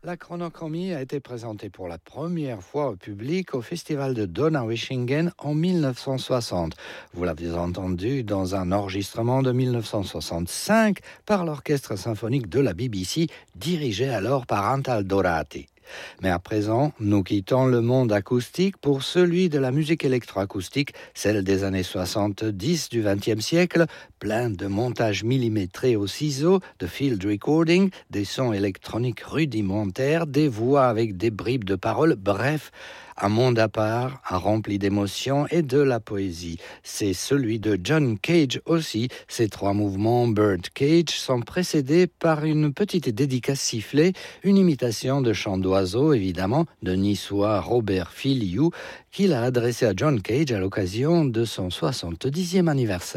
La chronochromie a été présentée pour la première fois au public au festival de Donaueschingen en 1960. Vous l'avez entendu dans un enregistrement de 1965 par l'orchestre symphonique de la BBC, dirigé alors par Antal Dorati. Mais à présent, nous quittons le monde acoustique pour celui de la musique électroacoustique, celle des années 70 du XXe siècle, plein de montages millimétrés au ciseau, de field recording, des sons électroniques rudimentaires, des voix avec des bribes de paroles, bref, un monde à part, rempli d'émotions et de la poésie. C'est celui de John Cage aussi. Ces trois mouvements Bird Cage sont précédés par une petite dédicace sifflée, une imitation de chant d'oiseau, évidemment, de niçois Robert Filiou, qu'il a adressé à John Cage à l'occasion de son 70e anniversaire.